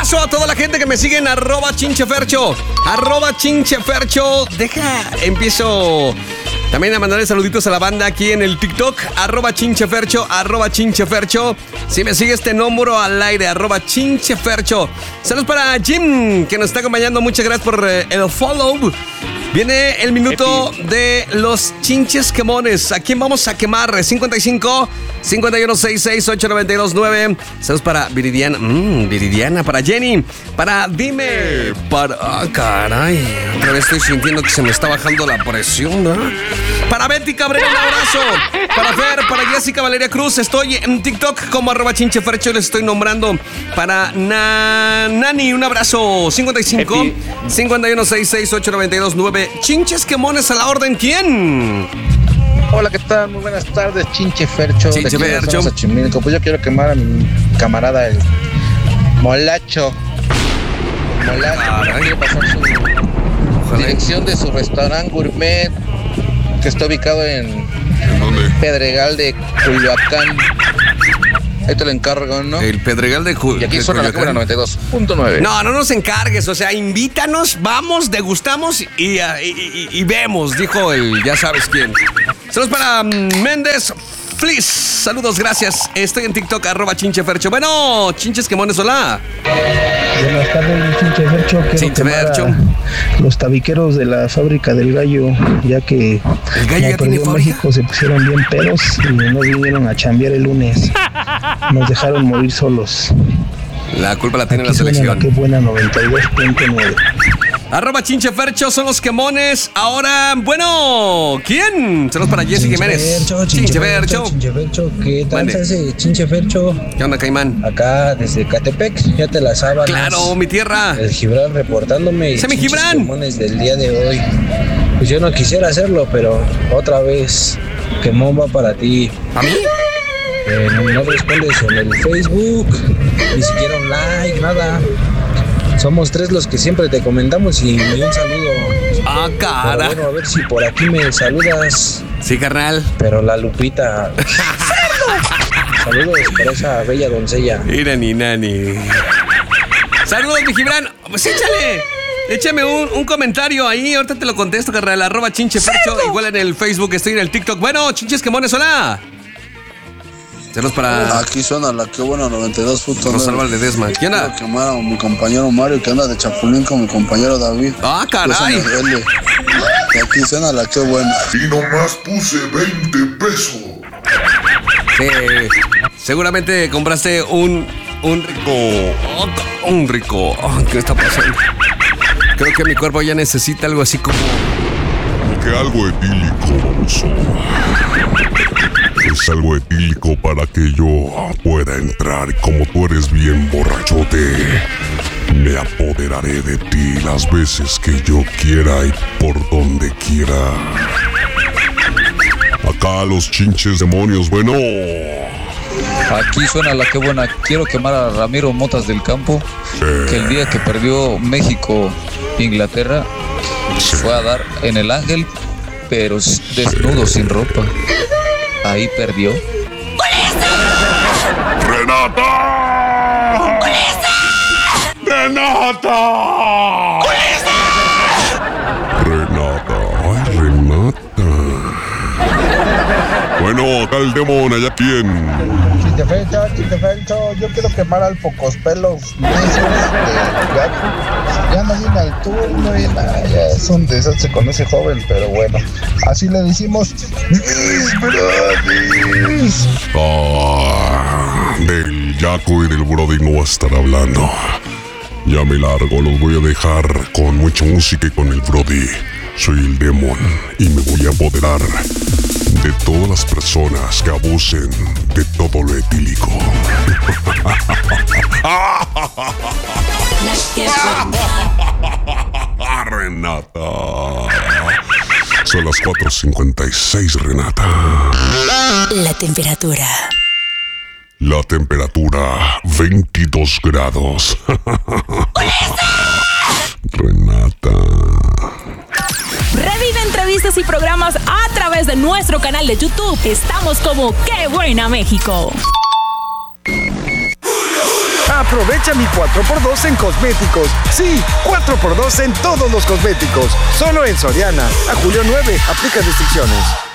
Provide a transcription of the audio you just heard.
abrazo a toda la gente que me sigue en @chinchefercho. @chinchefercho. Empiezo también a mandarle saluditos a la banda aquí en el TikTok. @chinchefercho, @chinchefercho. Si me sigues te nombro al aire, @chinchefercho. Saludos para Jim, que nos está acompañando. Muchas gracias por el follow. Viene el minuto de los chinches quemones. ¿A quién vamos a quemar? 55 51 66 892 9. Saludos para Viridiana. Viridiana, para Jenny, para Dime, para... caray, otra vez estoy sintiendo que se me está bajando la presión, ¿no? Para Betty Cabrera, un abrazo. Para Fer, para Jessica Valeria Cruz. Estoy en TikTok como @chinchefercho. Les estoy nombrando. Para Nani, un abrazo. 55 51 66 892 9. Chinches quemones a la orden. ¿Quién? Hola, ¿qué tal? Muy buenas tardes, Chinchefercho. Chinchefercho. Pues yo quiero quemar a mi camarada, el Molacho. Quiere pasar su dirección de su restaurante gourmet, que está ubicado en Pedregal de Culiacán. Ahí te lo encargo, ¿no? El Pedregal de Y aquí suena la cámara 92.9. No nos encargues, o sea, invítanos, vamos, degustamos y vemos, dijo el ya sabes quién. Saludos para Méndez Fliss. Saludos, gracias. Estoy en TikTok, @chinchefercho. Bueno, chinches quemones, hola. Buenas tardes, Chinchefercho. Quiero quemar a los tabiqueros de la fábrica del gallo, ya que ¿el gallo ya tiene fábrica? México se pusieron bien pedos y no vinieron a chambear el lunes. Nos dejaron morir solos. La culpa la tiene Aquí la selección. Qué buena 92.9. @chinchefercho son los quemones. Ahora, bueno, ¿quién? Saludos para Jessy Jiménez. Chinchefercho, ¿qué tal se hace, Chinchefercho? ¿Qué onda, Caimán? Acá desde Catepec, ya te la sábanas. Claro, mi tierra. El Gibran reportándome. ¡Ese mi Gibran! Quemones del día de hoy. Pues yo no quisiera hacerlo, pero otra vez, quemón va para ti. ¿A mí? No respondes en el Facebook, ni siquiera un like, nada. Somos 3 los que siempre te comentamos y un saludo. Ah, cara. Pero bueno, a ver si por aquí me saludas. Sí, carnal. Pero la Lupita. Saludos para esa bella doncella. Mira, ni nani. Saludos, mi Gibran. Pues échame un comentario ahí. Ahorita te lo contesto, carnal. @chinchefercho. Igual en el Facebook, estoy en el TikTok. Bueno, chinches quemones, hola. Saludos para... Aquí suena la que buena 92.9. Rosalba Ledesma. ¿Quién anda? Quiero quemar a mi compañero Mario, que anda de chapulín con mi compañero David. Ah, caray. Y aquí suena la que buena. Y nomás puse 20 pesos. Seguramente compraste un rico. ¿Qué está pasando? Creo que mi cuerpo ya necesita algo así como... Que algo etílico, baboso. Es algo etílico para que yo pueda entrar. Como tú eres bien borrachote, me apoderaré de ti las veces que yo quiera y por donde quiera. Acá los chinches demonios, bueno. Aquí suena la que buena. Quiero quemar a Ramiro Motas del Campo, que el día que perdió México-Inglaterra fue a dar en el Ángel, pero desnudo, sin ropa. Ahí perdió. ¡Renata! ¡Renata! ¡Renata! ¡Ay, Renata! Bueno, acá el demonio, ¿allá quién? Chinchefercho, yo quiero quemar al Pocospelos necios de Gato. Ya no viene al turno y nada, ya es un desastre con ese joven, pero bueno, así le decimos. Del Yaco y del Brody no va a estar hablando. Ya me largo, los voy a dejar con mucha música y con el Brody. Soy el Demon y me voy a apoderar de todas las personas que abusen de todo lo etílico. Renata. Son las 4:56, Renata. La temperatura. La temperatura, 22 grados. Renata. Revive entrevistas y programas a través de nuestro canal de YouTube. Estamos como ¡Qué Buena México! Aprovecha mi 4x2 en cosméticos. Sí, 4x2 en todos los cosméticos. Solo en Soriana. A julio 9. Aplica restricciones.